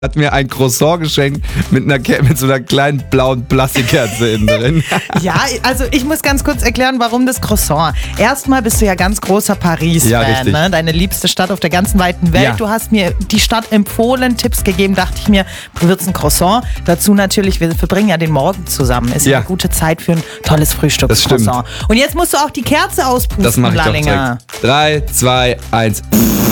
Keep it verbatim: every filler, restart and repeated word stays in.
hat mir ein Croissant geschenkt mit einer Ke- mit so einer kleinen blauen Plastikkerze innen drin. Ja, also ich muss ganz kurz erklären, warum das Croissant. Erstmal bist du ja ganz großer Paris-Fan, Ja, richtig. ne? Deine liebste Stadt auf der ganzen weiten Welt. Ja. Du hast mir die Stadt empfohlen, Tipps gegeben, dachte ich mir, du wirst ein Croissant. Dazu natürlich, wir verbringen ja den Morgen zusammen. Ist ja Ja. eine gute Zeit für ein tolles Frühstück. Das stimmt. Croissant. Und jetzt musst du auch die Kerze auspusten, Das mache ich doch Lallinger. direkt. Drei, zwei, eins.